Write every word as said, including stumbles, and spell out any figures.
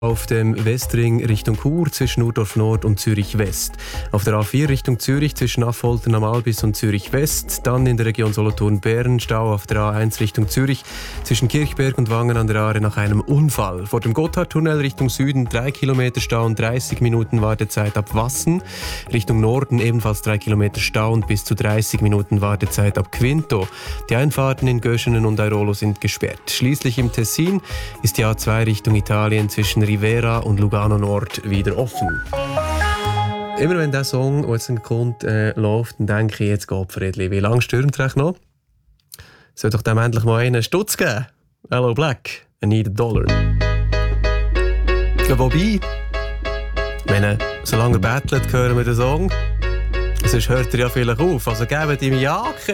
Auf dem Westring Richtung Chur zwischen Urdorf Nord und Zürich West. Auf der A vier Richtung Zürich zwischen Affoltern am Albis und Zürich West. Dann in der Region Solothurn-Bern Stau auf der A eins Richtung Zürich zwischen Kirchberg und Wangen an der Aare nach einem Unfall. Vor dem Gotthardtunnel Richtung Süden drei Kilometer Stau und dreißig Minuten Wartezeit ab Wassen. Richtung Norden ebenfalls drei Kilometer Stau und bis zu dreißig Minuten Wartezeit ab Quinto. Die Einfahrten in Göschenen und Airolo sind gesperrt. Schließlich im Tessin ist die A zwei Richtung Italien zwischen Rivera und Lugano Nord wieder offen. Immer wenn dieser Song, der jetzt kommt, äh, läuft, dann denke ich, jetzt geht Friedli. Wie lange stürmt es noch? Soll doch dem endlich mal einen Stutz geben? Hello Black, I need a dollar. Ja, wobei, ich meine, solange er battlet, hören wir den Song. Sonst hört er ja vielleicht auf. Also gebt ihm ja